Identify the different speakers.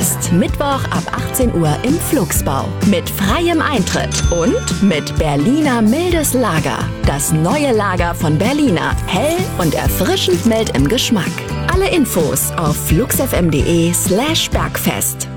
Speaker 1: Bergfest. Mittwoch ab 18 Uhr im Flugsbau. Mit freiem Eintritt und mit Berliner mildes Lager. Das neue Lager von Berliner. Hell und erfrischend mild im Geschmack. Alle Infos auf fluxfm.de/Bergfest.